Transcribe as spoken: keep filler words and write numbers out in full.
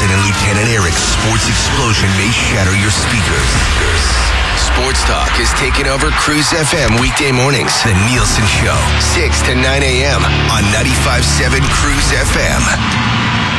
Nielsen and Lieutenant Eric's sports explosion may shatter your speakers. Sports Talk is taking over Cruise F M weekday mornings. The Nielsen Show, six to nine a.m. on ninety-five point seven Cruise F M.